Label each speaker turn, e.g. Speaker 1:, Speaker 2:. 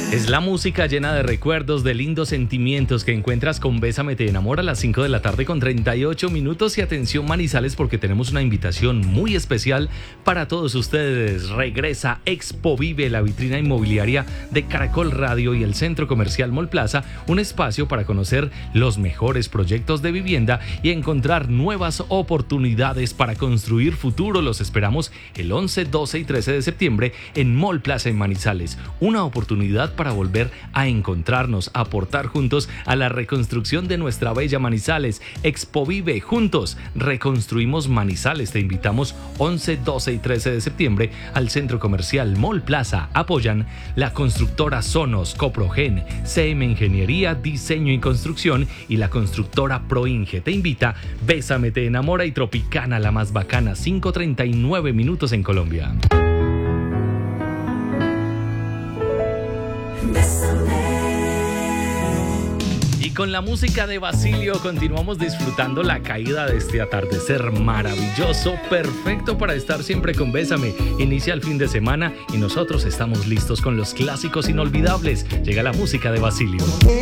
Speaker 1: Es la música llena de recuerdos, de lindos sentimientos que encuentras con Bésame Te Enamora a las 5 de la tarde con 38 minutos. Y atención Manizales, porque tenemos una invitación muy especial para todos ustedes. Regresa Expo Vive, la vitrina inmobiliaria de Caracol Radio y el Centro Comercial Mall Plaza, un espacio para conocer los mejores proyectos de vivienda y encontrar nuevas oportunidades para construir futuro. Los esperamos el 11, 12 y 13 de septiembre en Mall Plaza en Manizales. Una oportunidad para volver a encontrarnos, aportar juntos a la reconstrucción de nuestra bella Manizales. Expo Vive, juntos reconstruimos Manizales. Te invitamos 11, 12 y 13 de septiembre al Centro Comercial Mall Plaza. Apoyan la constructora Sonos, Coprogen, CM Ingeniería, Diseño y Construcción y la constructora Proinge. Te invita Bésame Te Enamora y Tropicana, la más bacana, 5:39 minutos en Colombia. Y con la música de Basilio continuamos disfrutando la caída de este atardecer maravilloso, perfecto para estar siempre con Bésame. Inicia el fin de semana y nosotros estamos listos con los clásicos inolvidables. Llega la música de Basilio.